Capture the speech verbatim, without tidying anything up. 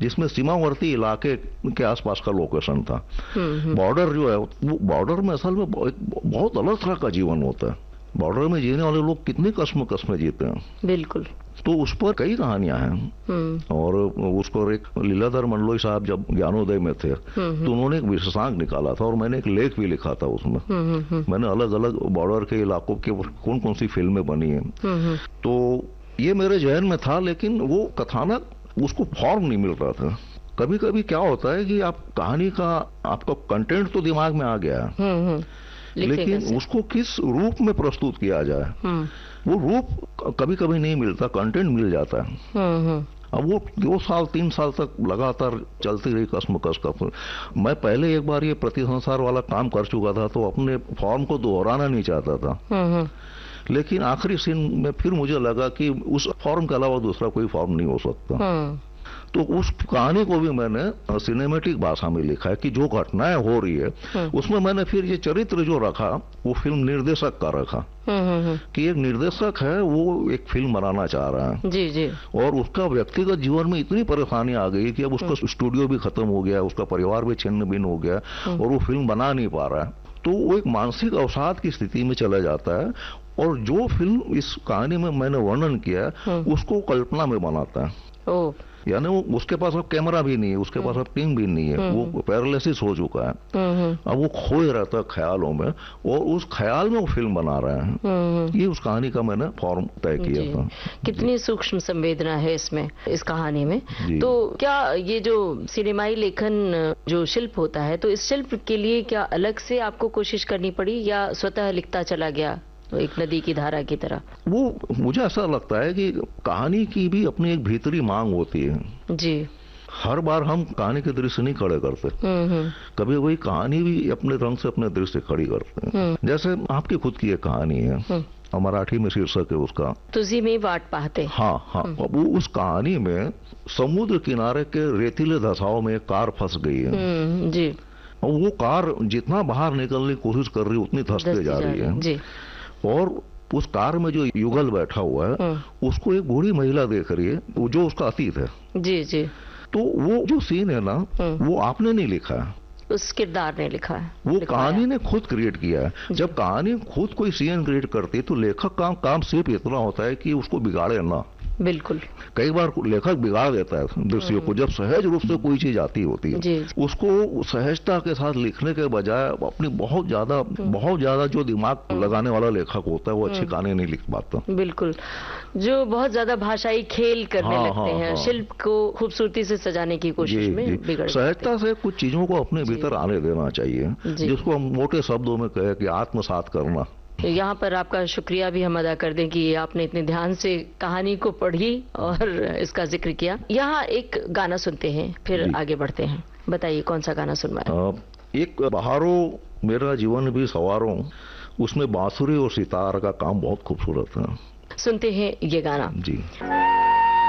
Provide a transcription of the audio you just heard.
जिसमें सीमावर्ती इलाके के आसपास का लोकेशन था। बॉर्डर जो है वो बॉर्डर में असल में बहुत अलग तरह का जीवन होता है। बॉर्डर में जीने वाले लोग कितनी कस्म कस्में जीते हैं। बिल्कुल। तो उस पर कई कहानियां हैं। और उसको एक लीलाधर मंडलोई साहब जब ज्ञानोदय में थे तो उन्होंने एक विशेषांक निकाला था और मैंने एक लेख भी लिखा था उसमें। मैंने अलग अलग बॉर्डर के इलाकों के कौन कौन सी फिल्में बनी हैं। तो ये मेरे जहन में था, लेकिन वो कथानक उसको फॉर्म नहीं मिल रहा था। कभी कभी क्या होता है कि आप कहानी का आपका कंटेंट तो दिमाग में आ गया है, लेकिन उसको किस रूप में प्रस्तुत किया जाए वो रूप कभी कभी नहीं मिलता, कंटेंट मिल जाता है। अब वो दो साल तीन साल तक लगातार चलती रही कसमकस का। मैं पहले एक बार ये प्रतिसंसार वाला काम कर चुका था तो अपने फॉर्म को दोहराना नहीं चाहता था, लेकिन आखिरी सीन में फिर मुझे लगा कि उस फॉर्म के अलावा दूसरा कोई फॉर्म नहीं हो सकता। तो उस कहानी को भी मैंने सिनेमैटिक भाषा में लिखा है कि जो घटनाएं हो रही है उसमें मैंने फिर ये चरित्र जो रखा वो फिल्म निर्देशक का रखा कि एक निर्देशक है वो एक फिल्म बनाना चाह रहा है जी जी और उसका व्यक्तिगत जीवन में इतनी परेशानी आ गई कि अब उसका स्टूडियो भी खत्म हो गया, उसका परिवार भी छिन्न भिन्न हो गया और वो फिल्म बना नहीं पा रहा है। तो वो एक मानसिक अवसाद की स्थिति में चला जाता है और जो फिल्म इस कहानी में मैंने वर्णन किया उसको कल्पना में बनाता है। यानी वो उसके पास अब कैमरा भी नहीं है, उसके पास अब टीम भी नहीं है, वो पैरालिसिस हो चुका है। अब वो खोए रहता है ख्यालों में और उस ख्याल में वो फिल्म बना रहे हैं। ये उस कहानी का मैंने फॉर्म तय किया था। कितनी सूक्ष्म संवेदना है इसमें, इस कहानी में। तो क्या ये जो सिनेमाई लेखन जो शिल्प होता है, तो इस शिल्प के लिए क्या अलग से आपको कोशिश करनी पड़ी या स्वतः लिखता चला गया तो एक नदी की धारा की तरह? वो मुझे ऐसा लगता है कि कहानी की भी अपनी एक भीतरी मांग होती है जी। हर बार हम कहानी के दृश्य नहीं खड़े करते, कभी वही कहानी भी अपने रंग से अपने दृश्य खड़ी करते हैं। जैसे आपकी खुद की एक कहानी है, मराठी में शीर्षक है उसका तुझी में वाट पाहते। हाँ हाँ, वो उस कहानी में समुद्र किनारे के रेतीले धसाव में एक कार फंस गई है जी। और वो कार जितना बाहर निकलने की कोशिश कर रही है उतनी धंसते जा रही है जी। और उस कार में जो युगल बैठा हुआ है उसको एक बूढ़ी महिला देख रही है जो उसका अतीत है जी जी। तो वो जो सीन है ना वो आपने नहीं लिखा है, उस किरदार ने लिखा है, वो कहानी ने खुद क्रिएट किया है। जब कहानी खुद कोई सीन क्रिएट करती है तो लेखक का काम सिर्फ इतना होता है कि उसको बिगाड़े ना। बिल्कुल। कई बार लेखक बिगाड़ देता है दृश्य को, जब सहज रूप से कोई चीज आती होती है उसको सहजता के साथ लिखने के बजाय अपनी बहुत ज्यादा बहुत ज्यादा जो दिमाग लगाने वाला लेखक होता है वो अच्छी कहानी नहीं लिख पाता। बिल्कुल, जो बहुत ज्यादा भाषाई खेल करने हाँ, लगते हाँ, हैं, हाँ। शिल्प को खूबसूरती से सजाने की कोशिश में बिगड़ सहजता से कुछ चीजों को अपने भीतर आने देना चाहिए, जिसको हम मोटे शब्दों में कहे कि आत्मसात करना। यहाँ पर आपका शुक्रिया भी हम अदा कर दें कि आपने इतने ध्यान से कहानी को पढ़ी और इसका जिक्र किया। यहाँ एक गाना सुनते हैं फिर आगे बढ़ते हैं। बताइए कौन सा गाना सुनवाएं? एक बहारो मेरा जीवन भी सवारों, उसमें बांसुरी और सितार का काम बहुत खूबसूरत है। सुनते हैं ये गाना जी।